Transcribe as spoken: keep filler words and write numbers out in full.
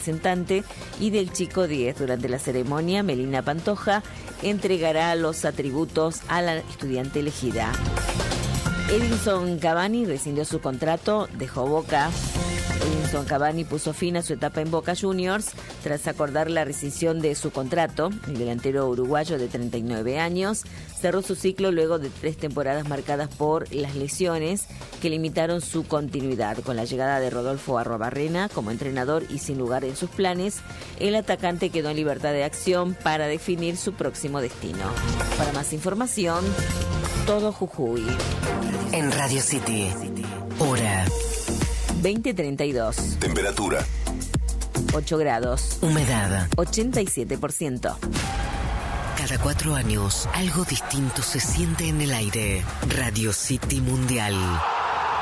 representante, y del chico diez. Durante la ceremonia, Melina Pantoja entregará los atributos a la estudiante elegida. Edinson Cavani rescindió su contrato, dejó Boca. Edinson Cavani puso fin a su etapa en Boca Juniors tras acordar la rescisión de su contrato. El delantero uruguayo de treinta y nueve años cerró su ciclo luego de tres temporadas marcadas por las lesiones que limitaron su continuidad. Con la llegada de Rodolfo Arruabarrena como entrenador y sin lugar en sus planes, el atacante quedó en libertad de acción para definir su próximo destino. Para más información, Todo Jujuy. En Radio City, hora veinte treinta y dos. Temperatura ocho grados. Humedad ochenta y siete por ciento. Cada cuatro años, algo distinto se siente en el aire. Radio City Mundial.